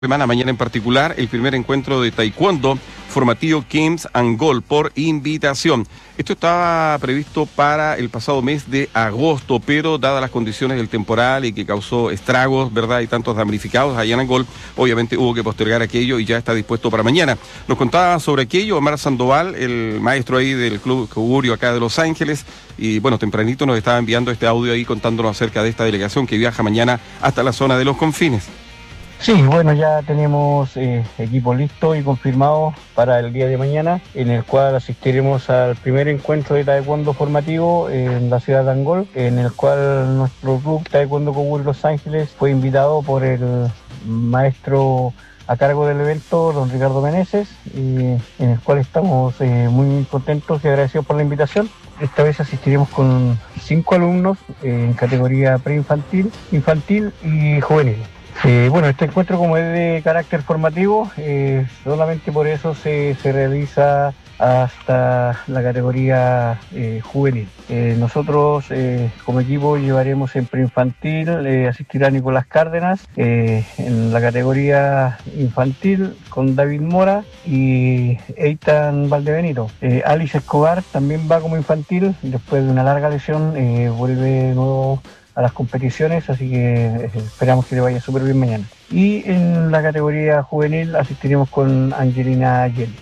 semana, mañana en particular, el primer encuentro de taekwondo formativo Games and Gold por invitación. Esto estaba previsto para el pasado mes de agosto, pero dadas las condiciones del temporal y que causó estragos, ¿verdad? Y tantos damnificados allá en Angol, obviamente hubo que postergar aquello y ya está dispuesto para mañana. Nos contaba sobre aquello Omar Sandoval, el maestro ahí del Club Cogurio acá de Los Ángeles, y bueno, tempranito nos estaba enviando este audio ahí contándonos acerca de esta delegación que viaja mañana hasta la zona de Los Confines. Sí, bueno, ya tenemos equipo listo y confirmado para el día de mañana, en el cual asistiremos al primer encuentro de taekwondo formativo en la ciudad de Angol, en el cual nuestro club Taekwondo Cogurio Los Ángeles fue invitado por el maestro a cargo del evento, don Ricardo Meneses, en el cual estamos muy contentos y agradecidos por la invitación. Esta vez asistiremos con 5 alumnos en categoría preinfantil, infantil y juvenil. Bueno, este encuentro, como es de carácter formativo, solamente por eso se realiza hasta la categoría juvenil. Nosotros como equipo llevaremos en preinfantil, asistirá Nicolás Cárdenas, en la categoría infantil con David Mora y Eitan Valdebenito. Alice Escobar también va como infantil, después de una larga lesión vuelve de nuevo a las competiciones, así que esperamos que le vaya súper bien mañana. Y en la categoría juvenil asistiremos con Angelina Yeli.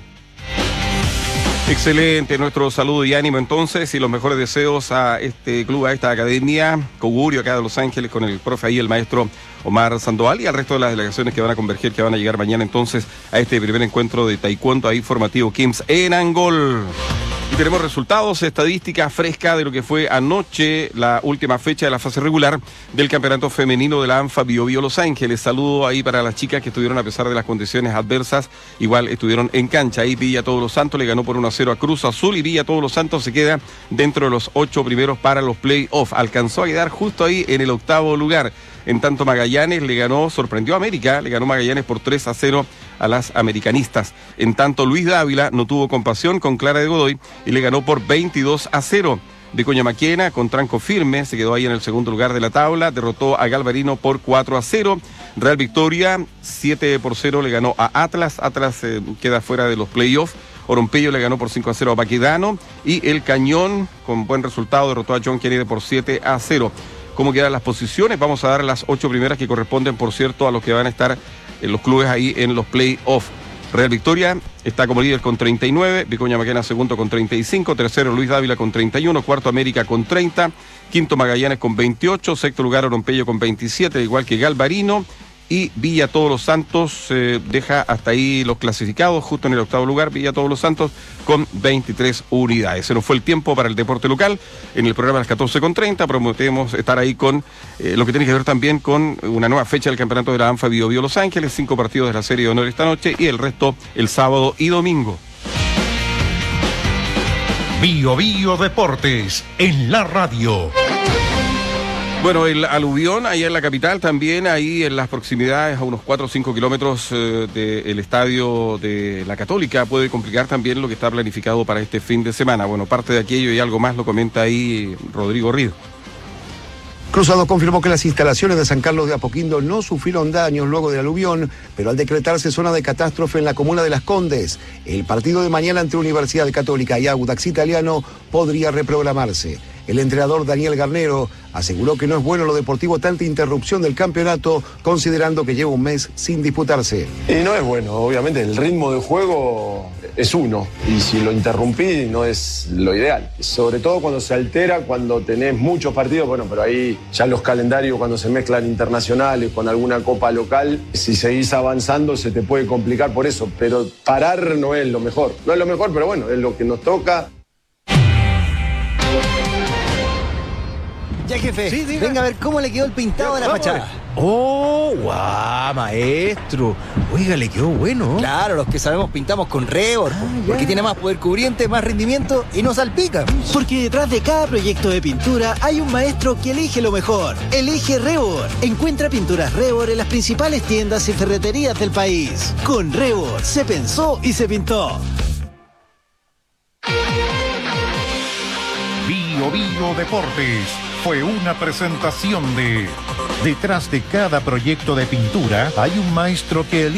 Excelente, nuestro saludo y ánimo entonces y los mejores deseos a este club, a esta academia Cogurio acá de Los Ángeles con el profe ahí, el maestro Omar Sandoval, y al resto de las delegaciones que van a converger, que van a llegar mañana entonces a este primer encuentro de taekwondo ahí formativo Kims en Angol. Y tenemos resultados, estadística fresca de lo que fue anoche la última fecha de la fase regular del campeonato femenino de la ANFA Bio Bio Los Ángeles. Saludo ahí para las chicas que estuvieron a pesar de las condiciones adversas, igual estuvieron en cancha. Ahí Villa Todos los Santos le ganó por 1-0 a Cruz Azul y Villa Todos los Santos se queda dentro de los 8 primeros para los play-off. Alcanzó a quedar justo ahí en el 8º lugar. En tanto Magallanes sorprendió a América, le ganó Magallanes por 3-0 a las americanistas. En tanto Luis Dávila no tuvo compasión con Clara de Godoy y le ganó por 22-0. Vicuña Maquena con tranco firme se quedó ahí en el segundo lugar de la tabla, derrotó a Galvarino por 4-0. Real Victoria 7-0 le ganó a Atlas, queda fuera de los playoffs. Orompello le ganó por 5-0 a Baquedano y el Cañón con buen resultado derrotó a John Kennedy por 7-0. ¿Cómo quedan las posiciones? Vamos a dar las 8 primeras que corresponden, por cierto, a los que van a estar en los clubes ahí en los play-off. Real Victoria está como líder con 39, Vicuña Maquena segundo con 35, tercero Luis Dávila con 31, cuarto América con 30, quinto Magallanes con 28, sexto lugar Orompello con 27, igual que Galvarino. Y Villa Todos los Santos deja hasta ahí los clasificados, justo en el 8º lugar, Villa Todos los Santos con 23 unidades. Se nos fue el tiempo para el deporte local. En el programa a las 14:30 prometemos estar ahí con lo que tiene que ver también con una nueva fecha del campeonato de la ANFA Bio Bio Los Ángeles, 5 partidos de la serie de honor esta noche y el resto el sábado y domingo. Bio Bio Deportes en la radio. Bueno, el aluvión allá en la capital, también ahí en las proximidades a unos 4 o 5 kilómetros del estadio de la Católica puede complicar también lo que está planificado para este fin de semana. Bueno, parte de aquello y algo más lo comenta ahí Rodrigo Rido. Cruzado confirmó que las instalaciones de San Carlos de Apoquindo no sufrieron daños luego del aluvión, pero al decretarse zona de catástrofe en la comuna de Las Condes, el partido de mañana entre Universidad Católica y Audax Italiano podría reprogramarse. El entrenador Daniel Garnero aseguró que no es bueno lo deportivo tanta interrupción del campeonato, considerando que lleva un mes sin disputarse. Y no es bueno, obviamente, el ritmo de juego es uno, y si lo interrumpí no es lo ideal. Sobre todo cuando se altera, cuando tenés muchos partidos, bueno, pero ahí ya los calendarios cuando se mezclan internacionales con alguna copa local, si seguís avanzando se te puede complicar por eso, pero parar no es lo mejor. No es lo mejor, pero bueno, es lo que nos toca. Ya, jefe, sí, venga a ver cómo le quedó el pintado a la fachada. ¡Oh, guau, maestro! Oiga, le quedó bueno. Claro, los que sabemos pintamos con Rebor, porque tiene más poder cubriente, más rendimiento y no salpica. Porque detrás de cada proyecto de pintura hay un maestro que elige lo mejor. Elige Rebor. Encuentra pinturas Rebor en las principales tiendas y ferreterías del país. Con Rebor se pensó y se pintó. Bio Bio Deportes fue una presentación de Detrás de cada proyecto de pintura hay un maestro que